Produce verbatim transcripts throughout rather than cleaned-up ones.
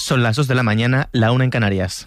Son las dos de la mañana, la una en Canarias.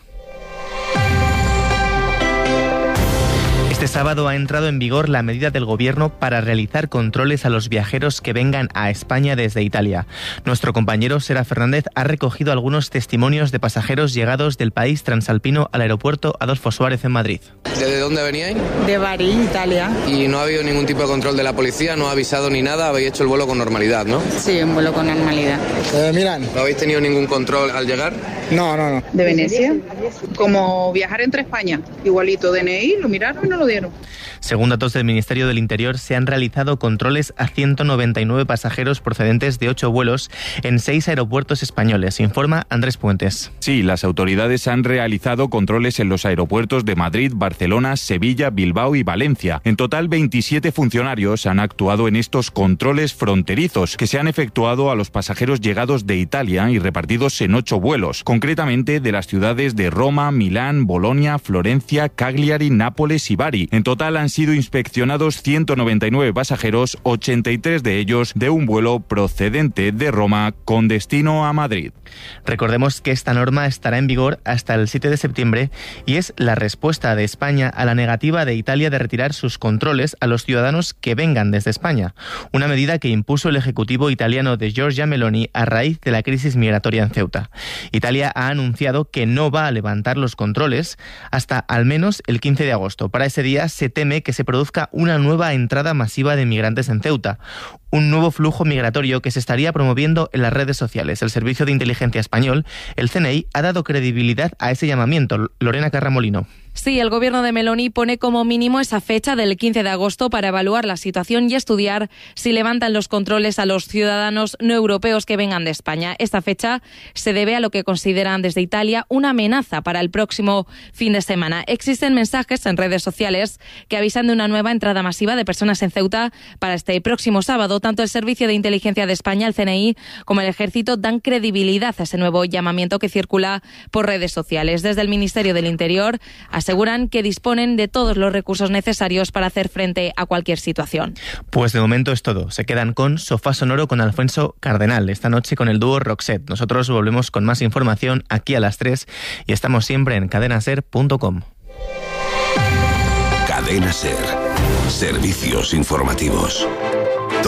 Este sábado ha entrado en vigor la medida del Gobierno para realizar controles a los viajeros que vengan a España desde Italia. Nuestro compañero Sera Fernández ha recogido algunos testimonios de pasajeros llegados del país transalpino al aeropuerto Adolfo Suárez en Madrid. ¿Desde dónde veníais? De Bari, Italia. ¿Y no ha habido ningún tipo de control de la policía? ¿No ha avisado ni nada? ¿Habéis hecho el vuelo con normalidad, no? Sí, un vuelo con normalidad. Eh, Milán. ¿No habéis tenido ningún control al llegar? No, no, no. ¿De Venecia? Como viajar entre España. Igualito, D N I, lo miraron y no lo dieron. Según datos del Ministerio del Interior, se han realizado controles a ciento noventa y nueve pasajeros procedentes de ocho vuelos en seis aeropuertos españoles, informa Andrés Puentes. Sí, las autoridades han realizado controles en los aeropuertos de Madrid, Barcelona, Sevilla, Bilbao y Valencia. En total, veintisiete funcionarios han actuado en estos controles fronterizos que se han efectuado a los pasajeros llegados de Italia y repartidos en ocho vuelos, concretamente de las ciudades de Roma, Milán, Bolonia, Florencia, Cagliari, Nápoles y Bari. En total han sido inspeccionados ciento noventa y nueve pasajeros, ochenta y tres de ellos de un vuelo procedente de Roma con destino a Madrid. Recordemos que esta norma estará en vigor hasta el siete de septiembre y es la respuesta de España a la negativa de Italia de retirar sus controles a los ciudadanos que vengan desde España, una medida que impuso el Ejecutivo italiano de Giorgia Meloni a raíz de la crisis migratoria en Ceuta. Italia ha anunciado que no va a levantar los controles hasta al menos el quince de agosto. Para ese día se teme que se produzca una nueva entrada masiva de migrantes en Ceuta, un nuevo flujo migratorio que se estaría promoviendo en las redes sociales. El Servicio de Inteligencia Español, el C N I, ha dado credibilidad a ese llamamiento. Lorena Carramolino. Sí, el gobierno de Meloni pone como mínimo esa fecha del quince de agosto para evaluar la situación y estudiar si levantan los controles a los ciudadanos no europeos que vengan de España. Esta fecha se debe a lo que consideran desde Italia una amenaza para el próximo fin de semana. Existen mensajes en redes sociales que avisan de una nueva entrada masiva de personas en Ceuta para este próximo sábado. Tanto el Servicio de Inteligencia de España, el C N I, como el Ejército dan credibilidad a ese nuevo llamamiento que circula por redes sociales. Desde el Ministerio del Interior aseguran que disponen de todos los recursos necesarios para hacer frente a cualquier situación. Pues de momento es todo. Se quedan con Sofá Sonoro con Alfonso Cardenal, esta noche con el dúo Roxette. Nosotros volvemos con más información aquí a las tres y estamos siempre en cadena ser punto com. Cadena Ser. Servicios informativos.